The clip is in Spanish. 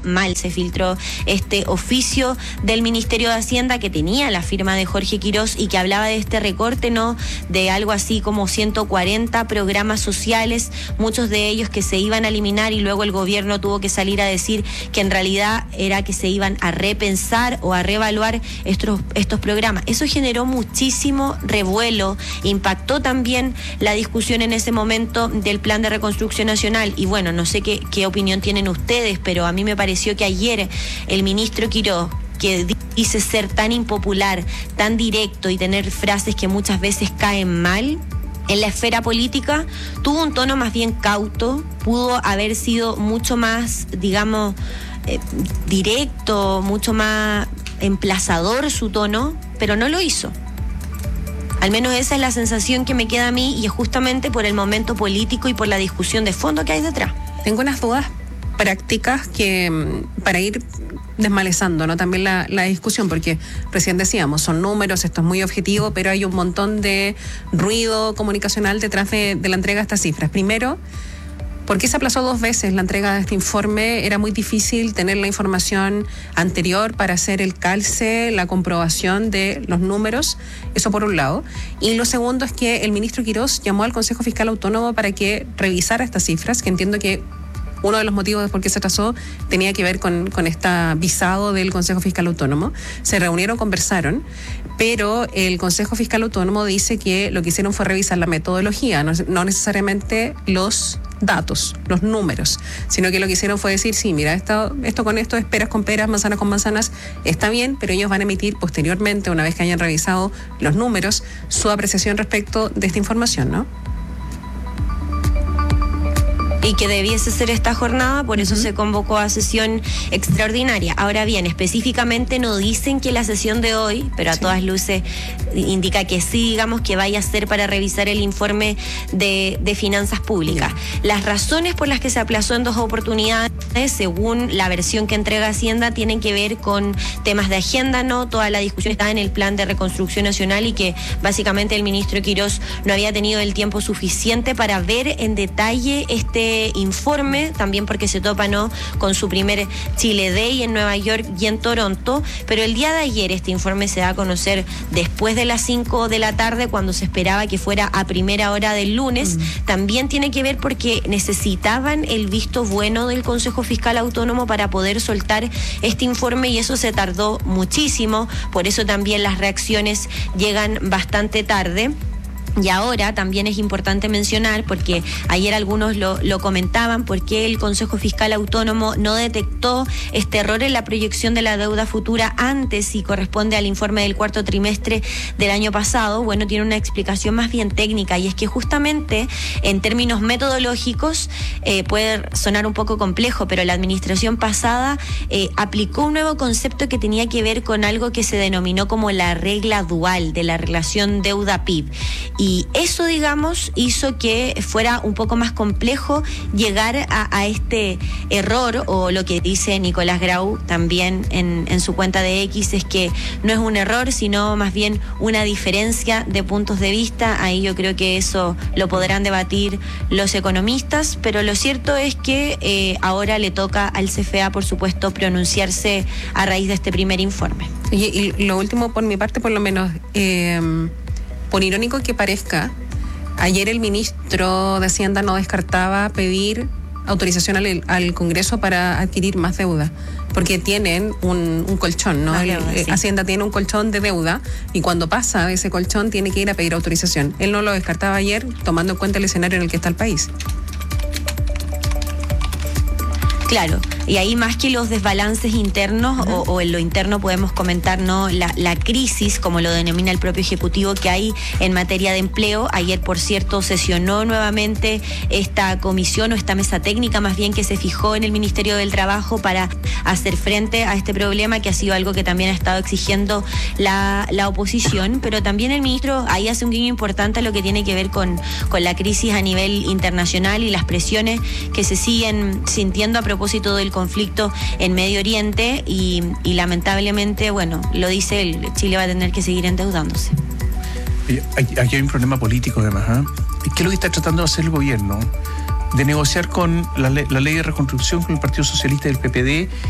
mal. Se filtró este oficio del Ministerio de Hacienda que tenía la firma de Jorge Quirós y que hablaba de este recorte, ¿no? De algo así como 140 programas sociales, muchos de ellos que se iban a eliminar y luego el gobierno tuvo que salir a decir que en realidad era que se iban a repensar o a reevaluar estos programas. Eso generó muchísimo revuelo, impactó también la discusión en ese momento del Plan de Reconstrucción Nacional. Y bueno, no sé qué opinión tienen ustedes, pero a mí me pareció que ayer el ministro Quirós, que dice ser tan impopular, tan directo y tener frases que muchas veces caen mal en la esfera política, tuvo un tono más bien cauto, pudo haber sido mucho más, digamos, directo, mucho más emplazador su tono, pero no lo hizo. Al menos esa es la sensación que me queda a mí y es justamente por el momento político y por la discusión de fondo que hay detrás. Tengo unas dudas prácticas que para ir desmalezando, ¿no? También la discusión, porque recién decíamos, son números, esto es muy objetivo, pero hay un montón de ruido comunicacional detrás de la entrega de estas cifras. Primero, ¿por qué se aplazó 2 veces la entrega de este informe? Era muy difícil tener la información anterior para hacer el calce, la comprobación de los números, eso por un lado. Y lo segundo es que el ministro Quirós llamó al Consejo Fiscal Autónomo para que revisara estas cifras, que entiendo que uno de los motivos de por qué se atrasó tenía que ver con este visado del Consejo Fiscal Autónomo. Se reunieron, conversaron, pero el Consejo Fiscal Autónomo dice que lo que hicieron fue revisar la metodología, no necesariamente los datos, los números, sino que lo que hicieron fue decir, sí, mira, esto con esto, peras con peras, manzanas con manzanas, está bien, pero ellos van a emitir posteriormente, una vez que hayan revisado los números, su apreciación respecto de esta información, ¿no? Y que debiese ser esta jornada, por eso se convocó a sesión extraordinaria. Ahora bien, específicamente no dicen que la sesión de hoy, pero a todas luces indica que sí, digamos, que vaya a ser para revisar el informe de finanzas públicas. Las razones por las que se aplazó en 2 oportunidades, según la versión que entrega Hacienda, tienen que ver con temas de agenda, ¿no? Toda la discusión está en el Plan de Reconstrucción Nacional y que básicamente el ministro Quirós no había tenido el tiempo suficiente para ver en detalle este informe, también porque se topa, ¿no?, con su primer Chile Day en Nueva York y en Toronto, pero el día de ayer este informe se da a conocer después de las 5 de la tarde, cuando se esperaba que fuera a primera hora del lunes. También tiene que ver porque necesitaban el visto bueno del Consejo Fiscal Autónomo para poder soltar este informe y eso se tardó muchísimo, por eso también las reacciones llegan bastante tarde. Y ahora también es importante mencionar, porque ayer algunos lo comentaban, porque el Consejo Fiscal Autónomo no detectó este error en la proyección de la deuda futura antes y corresponde al informe del 4º trimestre del año pasado. Bueno, tiene una explicación más bien técnica y es que justamente en términos metodológicos puede sonar un poco complejo, pero la administración pasada aplicó un nuevo concepto que tenía que ver con algo que se denominó como la regla dual de la relación deuda-PIB. Y eso, digamos, hizo que fuera un poco más complejo llegar a este error, o lo que dice Nicolás Grau también en su cuenta de X, es que no es un error, sino más bien una diferencia de puntos de vista. Ahí yo creo que eso lo podrán debatir los economistas, pero lo cierto es que ahora le toca al CFA, por supuesto, pronunciarse a raíz de este primer informe. Y lo último, por mi parte, por lo menos, por irónico que parezca, ayer el ministro de Hacienda no descartaba pedir autorización al Congreso para adquirir más deuda, porque tienen un colchón, ¿no? Sí. Hacienda tiene un colchón de deuda y cuando pasa ese colchón tiene que ir a pedir autorización. Él no lo descartaba ayer, tomando en cuenta el escenario en el que está el país. Claro, y ahí más que los desbalances internos o en lo interno podemos comentar, ¿no?, la crisis, como lo denomina el propio Ejecutivo, que hay en materia de empleo. Ayer, por cierto, sesionó nuevamente esta comisión o esta mesa técnica más bien que se fijó en el Ministerio del Trabajo para hacer frente a este problema, que ha sido algo que también ha estado exigiendo la oposición, pero también el ministro ahí hace un guiño importante a lo que tiene que ver con la crisis a nivel internacional y las presiones que se siguen sintiendo a propósito del conflicto en Medio Oriente y lamentablemente, bueno, lo dice él, Chile va a tener que seguir endeudándose. Aquí hay un problema político además, ¿Qué es lo que está tratando de hacer el gobierno? De negociar con la ley de reconstrucción con el Partido Socialista y el PPD